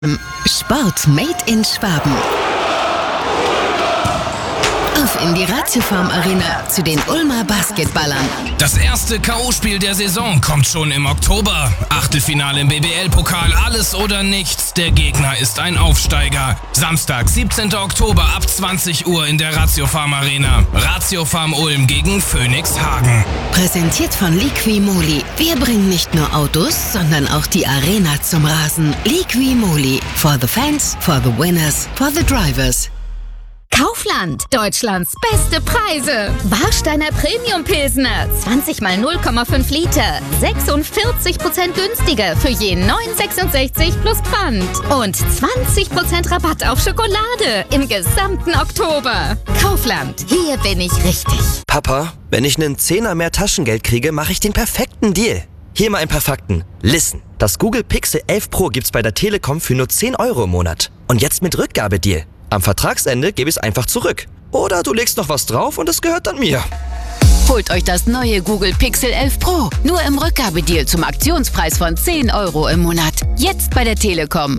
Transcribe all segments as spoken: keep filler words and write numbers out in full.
Sport made in Schwaben. Auf in die Ratiofarm Arena zu den Ulmer Basketballern. Das erste K O-Spiel der Saison kommt schon im Oktober. Achtelfinale im B B L-Pokal, alles oder nichts. Der Gegner ist ein Aufsteiger. Samstag, siebzehnten Oktober ab zwanzig Uhr in der Ratiofarm Arena. Ratiofarm Ulm gegen Phoenix Hagen. Präsentiert von Liqui-Moly. Wir bringen nicht nur Autos, sondern auch die Arena zum Rasen. Liqui-Moly. For the fans, for the winners, for the drivers. Kaufland, Deutschlands beste Preise. Warsteiner Premium Pilsner, zwanzig mal null Komma fünf Liter, sechsundvierzig Prozent günstiger für je neun Komma sechsundsechzig plus Pfand. Und zwanzig Prozent Rabatt auf Schokolade im gesamten Oktober. Kaufland, hier bin ich richtig. Papa, wenn ich einen Zehner mehr Taschengeld kriege, mache ich den perfekten Deal. Hier mal ein paar Fakten. Listen, das Google Pixel elf Pro gibt's bei der Telekom für nur zehn Euro im Monat. Und jetzt mit Rückgabedeal. Am Vertragsende gebe ich es einfach zurück. Oder du legst noch was drauf und es gehört dann mir. Holt euch das neue Google Pixel elf Pro. Nur im Rückgabedeal zum Aktionspreis von zehn Euro im Monat. Jetzt bei der Telekom.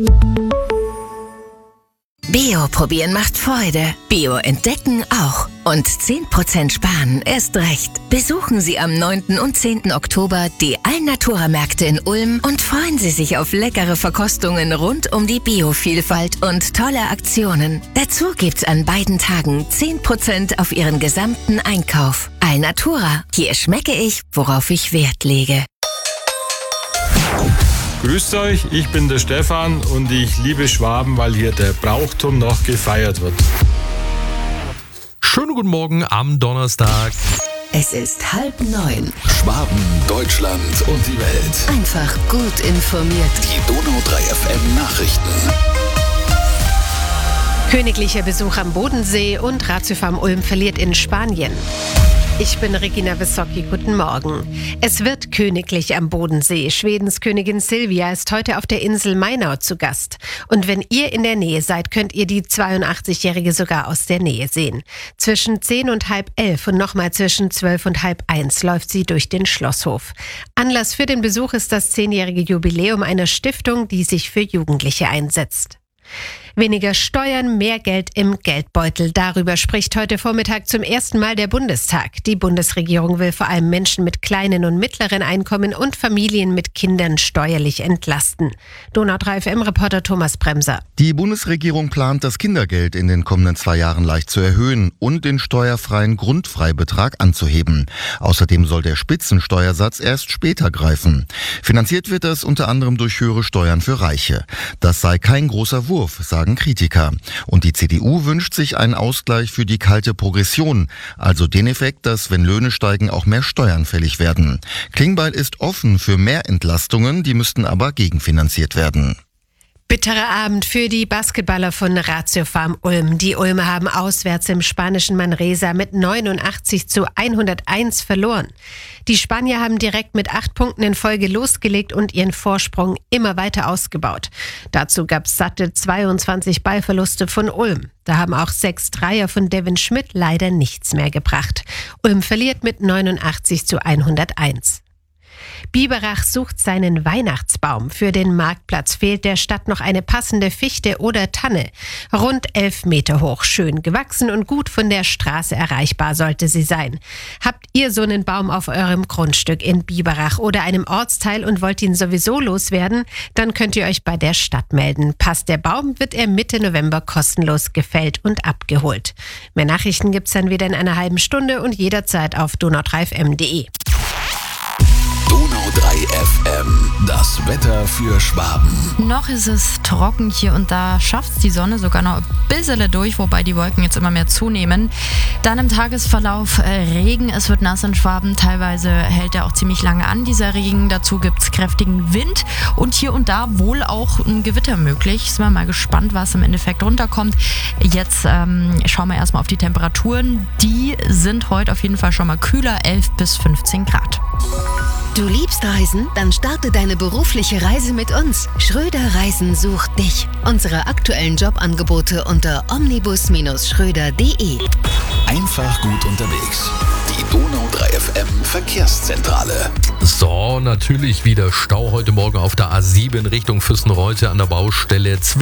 Bio probieren macht Freude. Bio entdecken auch. Und zehn Prozent sparen erst recht. Besuchen Sie am neunten und zehnten Oktober die Alnatura-Märkte in Ulm und freuen Sie sich auf leckere Verkostungen rund um die Bio-Vielfalt und tolle Aktionen. Dazu gibt's an beiden Tagen zehn Prozent auf Ihren gesamten Einkauf. Alnatura. Hier schmecke ich, worauf ich Wert lege. Grüßt euch, ich bin der Stefan und ich liebe Schwaben, weil hier der Brauchtum noch gefeiert wird. Schönen guten Morgen am Donnerstag. Es ist halb neun. Schwaben, Deutschland und die Welt. Einfach gut informiert. Die Donau drei F M Nachrichten. Königlicher Besuch am Bodensee und Ratiofarm Ulm verliert in Spanien. Ich bin Regina Wissocki, guten Morgen. Es wird königlich am Bodensee. Schwedens Königin Silvia ist heute auf der Insel Mainau zu Gast. Und wenn ihr in der Nähe seid, könnt ihr die zweiundachtzigjährige sogar aus der Nähe sehen. Zwischen zehn und halb elf und nochmal zwischen zwölf und halb eins läuft sie durch den Schlosshof. Anlass für den Besuch ist das zehnjährige Jubiläum einer Stiftung, die sich für Jugendliche einsetzt. Weniger Steuern, mehr Geld im Geldbeutel. Darüber spricht heute Vormittag zum ersten Mal der Bundestag. Die Bundesregierung will vor allem Menschen mit kleinen und mittleren Einkommen und Familien mit Kindern steuerlich entlasten. Donau drei F M-Reporter Thomas Bremser. Die Bundesregierung plant, das Kindergeld in den kommenden zwei Jahren leicht zu erhöhen und den steuerfreien Grundfreibetrag anzuheben. Außerdem soll der Spitzensteuersatz erst später greifen. Finanziert wird das unter anderem durch höhere Steuern für Reiche. Das sei kein großer Wurf, sagen Kritiker. Und die C D U wünscht sich einen Ausgleich für die kalte Progression, also den Effekt, dass, wenn Löhne steigen, auch mehr Steuern fällig werden. Klingbeil ist offen für mehr Entlastungen, die müssten aber gegenfinanziert werden. Bitterer Abend für die Basketballer von Ratiofarm Ulm. Die Ulmer haben auswärts im spanischen Manresa mit neunundachtzig zu hunderteins verloren. Die Spanier haben direkt mit acht Punkten in Folge losgelegt und ihren Vorsprung immer weiter ausgebaut. Dazu gab es satte zweiundzwanzig Ballverluste von Ulm. Da haben auch sechs Dreier von Devin Schmidt leider nichts mehr gebracht. Ulm verliert mit neunundachtzig zu hunderteins. Biberach sucht seinen Weihnachtsbaum. Für den Marktplatz fehlt der Stadt noch eine passende Fichte oder Tanne. Rund elf Meter hoch, schön gewachsen und gut von der Straße erreichbar sollte sie sein. Habt ihr so einen Baum auf eurem Grundstück in Biberach oder einem Ortsteil und wollt ihn sowieso loswerden? Dann könnt ihr euch bei der Stadt melden. Passt der Baum, wird er Mitte November kostenlos gefällt und abgeholt. Mehr Nachrichten gibt's dann wieder in einer halben Stunde und jederzeit auf donau drei f m punkt de. Donau drei F M, das Wetter für Schwaben. Noch ist es trocken hier und da schafft es die Sonne sogar noch ein bisschen durch, wobei die Wolken jetzt immer mehr zunehmen. Dann im Tagesverlauf äh, Regen, es wird nass in Schwaben, teilweise hält er auch ziemlich lange an, dieser Regen. Dazu gibt es kräftigen Wind und hier und da wohl auch ein Gewitter möglich. Sind wir mal gespannt, was im Endeffekt runterkommt. Jetzt ähm, schauen wir erstmal auf die Temperaturen. Die sind heute auf jeden Fall schon mal kühler, elf bis fünfzehn Grad. Du liebst Reisen? Dann starte deine berufliche Reise mit uns. Schröder Reisen sucht dich. Unsere aktuellen Jobangebote unter omnibus Bindestrich schröder punkt de. Einfach gut unterwegs. Die Donau drei F M Verkehrszentrale. So, natürlich wieder Stau heute Morgen auf der A sieben Richtung Füssenreute an der Baustelle.